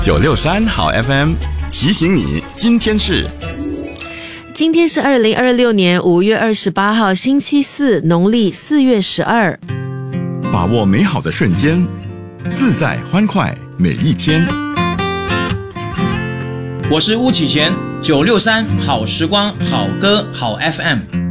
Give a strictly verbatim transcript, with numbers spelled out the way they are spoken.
九六三好 F M 提醒你，今天是今天是二零二六年五月二十八号星期四，农历四月十二。 把握美好的瞬间，自在欢快每一天。 我是巫启贤，九六三好时光好歌好 F M。